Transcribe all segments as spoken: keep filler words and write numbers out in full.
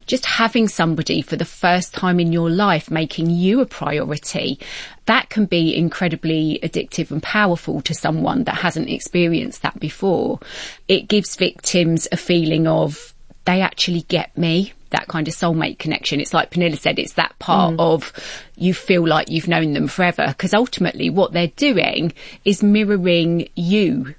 just having somebody for the first time in your life making you a priority, that can be incredibly addictive and powerful to someone that hasn't experienced that before. It gives victims a feeling of, they actually get me, that kind of soulmate connection. It's like Pernilla said, it's that part mm. of you feel like you've known them forever, because ultimately what they're doing is mirroring you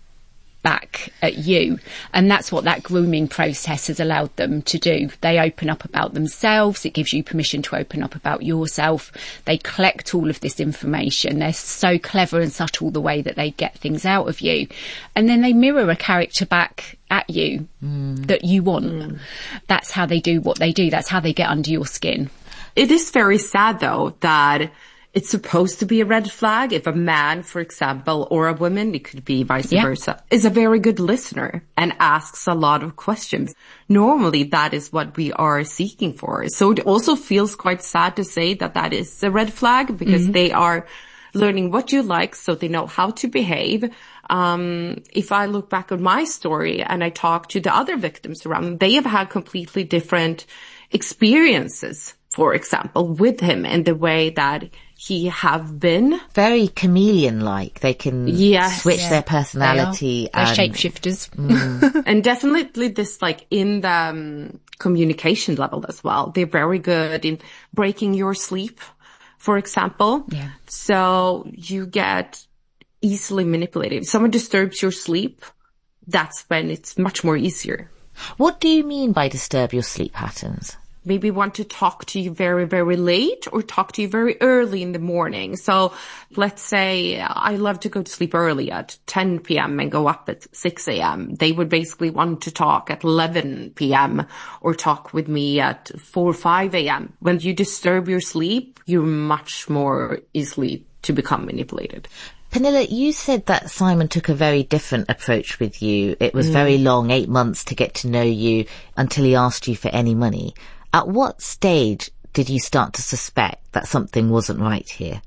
back at you. And that's what that grooming process has allowed them to do. They open up about themselves. It gives you permission to open up about yourself. They collect all of this information. They're so clever and subtle the way that they get things out of you. And then they mirror a character back at you mm. that you want. Mm. That's how they do what they do. That's how they get under your skin. It is very sad, though, that it's supposed to be a red flag if a man, for example, or a woman, it could be vice yeah. versa, is a very good listener and asks a lot of questions. Normally, that is what we are seeking for. So it also feels quite sad to say that that is a red flag, because mm-hmm. they are learning what you like, so they know how to behave. Um, if I look back on my story and I talk to the other victims around me, they have had completely different experiences, for example, with him, and the way that he have been. Very chameleon-like. They can yes, switch yeah. their personality. They They're and, shapeshifters. Mm. And definitely this, like, in the um, communication level as well. They're very good in breaking your sleep, for example. Yeah. So you get easily manipulated. If someone disturbs your sleep, that's when it's much more easier. What do you mean by disturb your sleep patterns? Maybe want to talk to you very, very late, or talk to you very early in the morning. So let's say I love to go to sleep early at ten p.m. and go up at six a.m. They would basically want to talk at eleven p.m. or talk with me at four or five a.m. When you disturb your sleep, you're much more easily to become manipulated. Pernilla, you said that Simon took a very different approach with you. It was mm. very long, eight months to get to know you until he asked you for any money. At what stage did you start to suspect that something wasn't right here?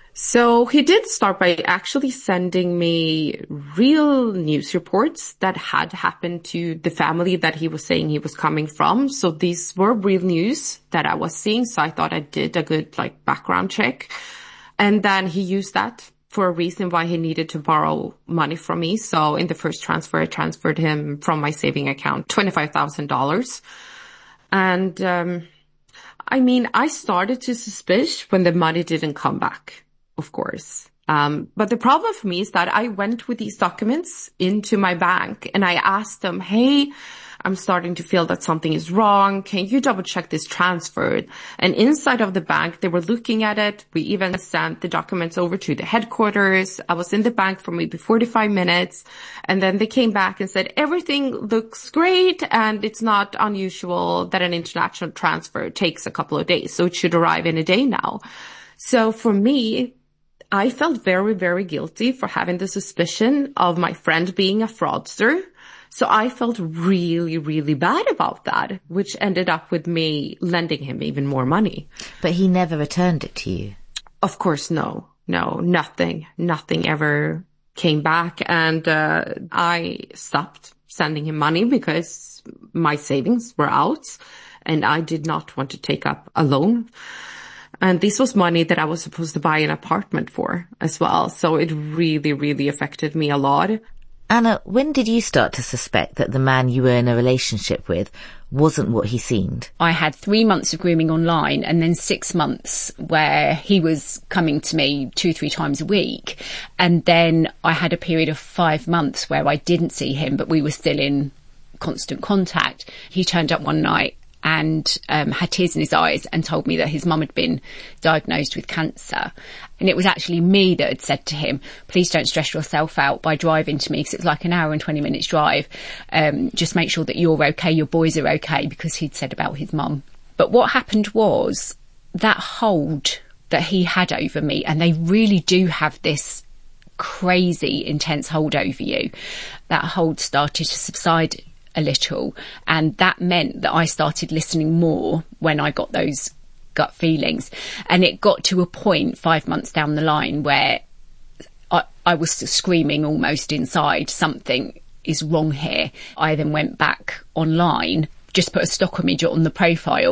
So he did start by actually sending me real news reports that had happened to the family that he was saying he was coming from. So these were real news that I was seeing. So I thought I did a good, like, background check. And then he used that for a reason why he needed to borrow money from me. So in the first transfer, I transferred him from my saving account twenty-five thousand dollars. And, um, I mean, I started to suspicion when the money didn't come back, of course. Um, but the problem for me is that I went with these documents into my bank and I asked them, hey, I'm starting to feel that something is wrong. Can you double check this transfer? And inside of the bank, they were looking at it. We even sent the documents over to the headquarters. I was in the bank for maybe forty-five minutes. And then they came back and said, everything looks great. And it's not unusual that an international transfer takes a couple of days. So it should arrive in a day now. So for me, I felt very, very guilty for having the suspicion of my friend being a fraudster. So I felt really, really bad about that, which ended up with me lending him even more money. But he never returned it to you? Of course, no. No, nothing. Nothing ever came back. And uh I stopped sending him money because my savings were out and I did not want to take up a loan. And this was money that I was supposed to buy an apartment for as well. So it really, really affected me a lot. Anna, when did you start to suspect that the man you were in a relationship with wasn't what he seemed? I had three months of grooming online and then six months where he was coming to me two, three times a week. And then I had a period of five months where I didn't see him, but we were still in constant contact. He turned up one night and um, had tears in his eyes and told me that his mum had been diagnosed with cancer. And it was actually me that had said to him, please don't stress yourself out by driving to me, because it's like an hour and twenty minutes drive. Um, just make sure that you're okay, your boys are okay, because he'd said about his mum. But what happened was that hold that he had over me, and they really do have this crazy intense hold over you, that hold started to subside a little, and that meant that I started listening more when I got those gut feelings. And it got to a point five months down the line where I, I was screaming almost inside, something is wrong here. I then went back online, just put a stock image on the profile